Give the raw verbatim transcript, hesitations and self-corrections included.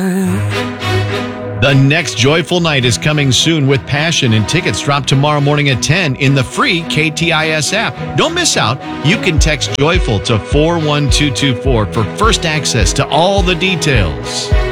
The next Joyful Night is coming soon with Passion, and tickets drop tomorrow morning at ten in the free K T I S app. Don't miss out. You can text JOYFUL to four one two two four for first access to all the details.